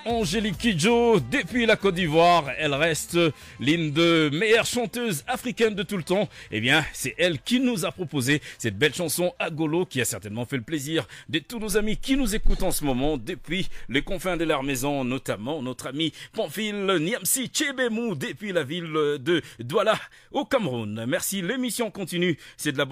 Angélique Kidjo, depuis la Côte d'Ivoire, elle reste l'une des meilleures chanteuses africaines de tout le temps. Eh bien, c'est elle qui nous a proposé cette belle chanson Agolo qui a certainement fait le plaisir de tous nos amis qui nous écoutent en ce moment depuis les confins de leur maison, notamment notre ami Pamphile Niamsi Tchébemou depuis la ville de Douala au Cameroun. Merci, l'émission continue. C'est de la bonne